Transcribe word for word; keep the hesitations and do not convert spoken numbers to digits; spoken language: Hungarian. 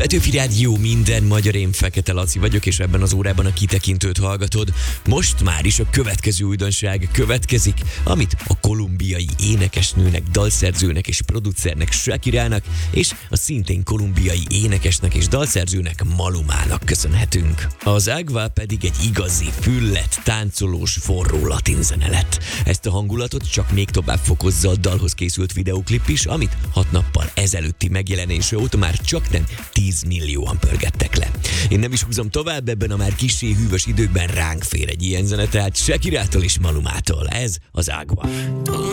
Petőfi Rádió, minden magyar, én Fekete Laci vagyok, és ebben az órában a kitekintőt hallgatod. Most már is a következő újdonság következik, amit a kolumbiai énekesnőnek, dalszerzőnek és producernek Shakirának, és a szintén kolumbiai énekesnek és dalszerzőnek Malumának köszönhetünk. Az Agua pedig egy igazi, füllet, táncolós, forró latin zene lett. Ezt a hangulatot csak még tovább fokozza a dalhoz készült videóklip is, amit hat nappal ezelőtti megjelenése óta már csaknem tíz millióan pörgettek le. Én nem is húzom tovább, ebben a már kissé hűvös időkben ránk fér egy ilyen zene, tehát Shakirától és Malumától. Ez az Agua.